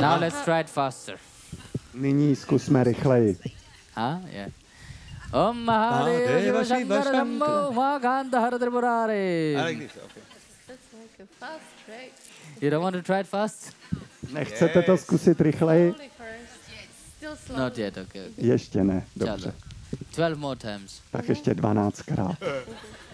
Now let's try it faster. Nyní zkusme rychleji. Yeah. Om Mahadeva Shankara Shambho Mahakanta Tripurari. I like this, okay. That's like a fast track. You don't want to try it fast? Nechcete to zkusit rychleji? Slowly first. Still slow. Not yet, okay. Ještě ne, dobře. 12 more times. Tak ještě 12krát.